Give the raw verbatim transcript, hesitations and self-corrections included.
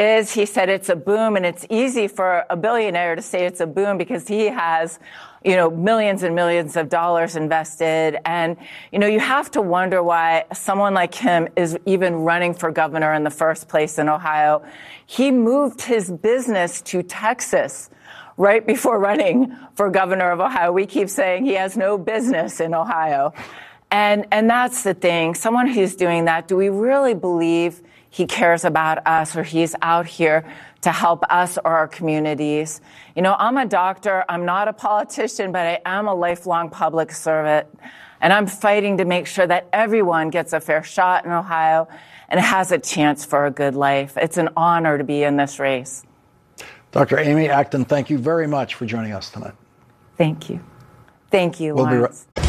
is. He said it's a boom, and it's easy for a billionaire to say it's a boom because he has, you know, millions and millions of dollars invested. And, you know, you have to wonder why someone like him is even running for governor in the first place in Ohio. He moved his business to Texas right before running for governor of Ohio. We keep saying he has no business in Ohio. And, and that's the thing. Someone who's doing that, do we really believe he cares about us, or he's out here to help us or our communities? You know, I'm a doctor. I'm not a politician, but I am a lifelong public servant. And I'm fighting to make sure that everyone gets a fair shot in Ohio and has a chance for a good life. It's an honor to be in this race. Doctor Amy Acton, thank you very much for joining us tonight. Thank you. Thank you, We'll Lawrence. be right-